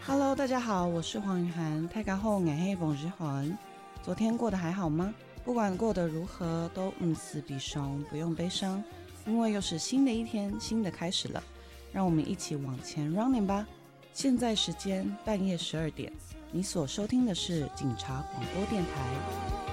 Hello， 大家好，我是黄雨涵。大家好，我是彭日涵。昨天过得还好吗？不管过得如何，都死必伤，不用悲伤，因为又是新的一天，新的开始了。让我们一起往前 running 吧。现在时间半夜12点，你所收听的是警察广播电台。